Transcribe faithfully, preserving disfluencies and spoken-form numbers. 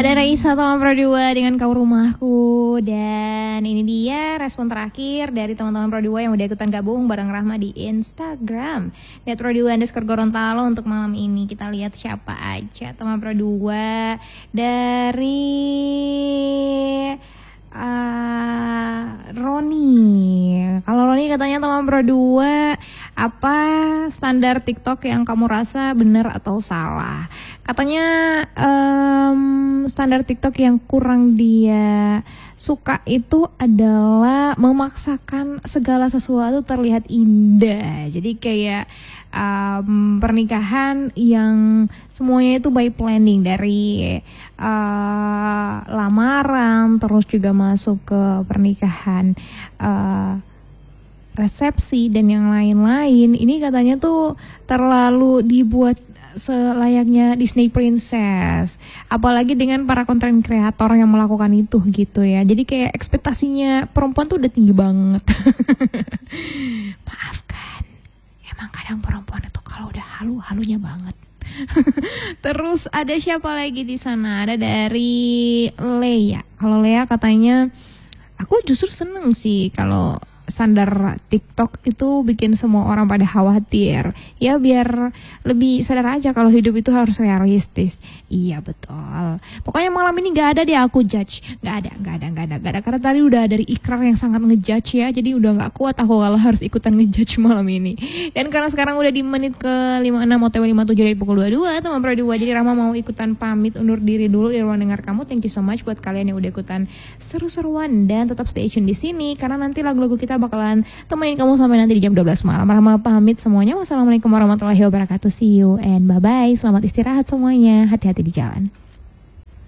Ada Raisa teman Pro dua dengan Kau Rumahku. Dan ini dia respon terakhir dari teman-teman Pro dua yang udah ikutan gabung bareng Rahma di Instagram Net Pro dua underscore Gorontalo. Untuk malam ini kita lihat siapa aja teman Pro dua. Dari uh, Roni. Kalau Roni katanya teman Pro dua, apa standar TikTok yang kamu rasa benar atau salah? Katanya um, standar TikTok yang kurang dia suka itu adalah memaksakan segala sesuatu terlihat indah. Jadi kayak um, pernikahan yang semuanya itu by planning, dari uh, lamaran terus juga masuk ke pernikahan, uh, resepsi dan yang lain-lain. Ini katanya tuh terlalu dibuat selayaknya Disney Princess, apalagi dengan para konten kreator yang melakukan itu gitu ya. Jadi kayak ekspektasinya perempuan tuh udah tinggi banget. Maafkan, emang kadang perempuan itu kalau udah halu halunya banget. Terus ada siapa lagi di sana? Ada dari Lea. Kalau Lea katanya, aku justru seneng sih kalau standar TikTok itu bikin semua orang pada khawatir. Ya biar lebih sadar aja kalau hidup itu harus realistis. Iya betul. Pokoknya malam ini gak ada deh aku judge. Gak ada, gak ada, gak ada, gak ada. Karena tadi udah dari Ikrar yang sangat ngejudge ya. Jadi udah gak kuat aku kalau harus ikutan ngejudge malam ini. Dan karena sekarang udah di menit ke lima puluh enam O T W lima puluh tujuh dari pukul dua puluh dua teman Pro dua. Jadi Rama mau ikutan pamit undur diri dulu di ruang dengar kamu. Thank you so much buat kalian yang udah ikutan seru-seruan. Dan tetap stay tune di sini karena nanti lagu-lagu kita bakalan temenin kamu sampai nanti di jam dua belas malam. Rahma pamit semuanya. Wassalamualaikum warahmatullahi wabarakatuh. See you and bye bye. Selamat istirahat semuanya. Hati-hati di jalan.